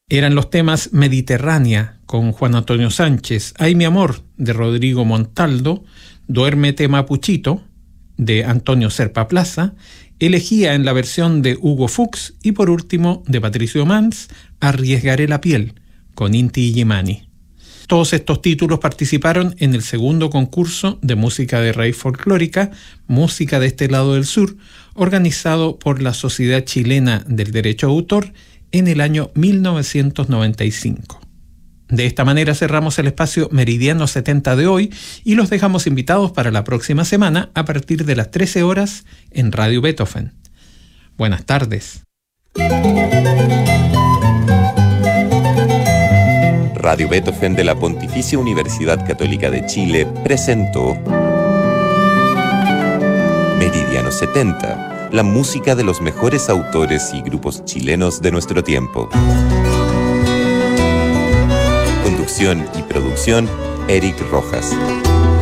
Eran los temas Mediterránea, con Juan Antonio Sánchez, Ay mi amor, de Rodrigo Montaldo, Duérmete Mapuchito, de Antonio Serpa Plaza, Elegía en la versión de Hugo Fuchs y por último, de Patricio Mans, Arriesgaré la piel, con Inti Illimani. Todos estos títulos participaron en el segundo concurso de música de raíz folclórica, Música de este lado del sur, organizado por la Sociedad Chilena del Derecho de Autor en el año 1995. De esta manera cerramos el espacio Meridiano 70 de hoy y los dejamos invitados para la próxima semana a partir de las 13 horas en Radio Beethoven. Buenas tardes. Radio Beethoven de la Pontificia Universidad Católica de Chile presentó Meridiano 70, la música de los mejores autores y grupos chilenos de nuestro tiempo. Conducción y producción, Eric Rojas.